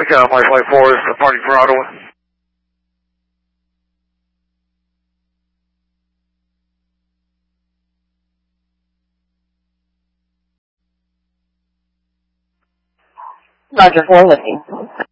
Flight 4 is departing for Ottawa. Roger, 4 lifting.